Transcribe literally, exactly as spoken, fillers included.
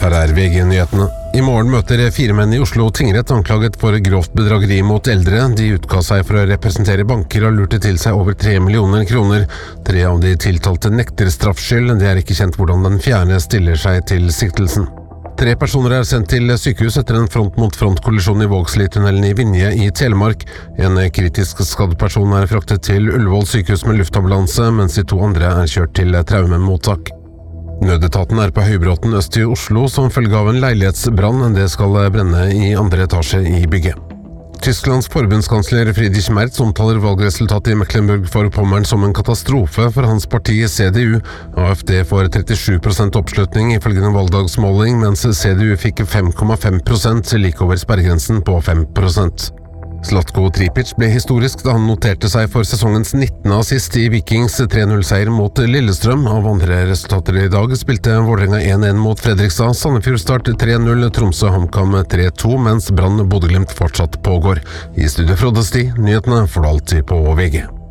Her er V G-nyhetene. I morgen møter fire menn i Oslo tingrett anklaget for grovt bedrageri mot eldre. De utga seg for å representere banker og lurte til seg over tre millioner kroner. Tre av de tiltalte nekter straffskyld. Det er ikke kjent hvordan den fjerde stiller seg til siktelsen. Tre personer er sendt til sykehus etter en front-mot-front-kollisjon i Vågslitunnelen i Vinje i Telemark. En kritisk skadd person er fraktet til Ullevål sykehus med luftambulanse, mens de to andre er kjørt til traumemottak. Nødetaten er på Høybråten øst i Oslo som følge av en leilighetsbrann. Det skal brenne i andre etasje i bygget. Tysklands forbundskansler Friedrich Merz omtaler valgresultatet i Mecklenburg-Vorpommern som en katastrofe for hans parti C D U. A F D får trettisju prosent oppslutning ifølge en valgdagsmåling, mens C D U fikk fem komma fem prosent, like over sperregrensen på fem prosent. Zlatko Tripic ble historisk da han noterte seg for sesongens nittende assist i Vikings tre null-seier mot Lillestrøm. Av andre resultater i dag spilte Vålerenga en en mot Fredrikstad, Sandefjord Start tre null, Tromsø HamKam tre to, mens Brann Bodø-Glimt fortsatt pågår. I studio Frode Sti, nyhetene får du alltid på V G.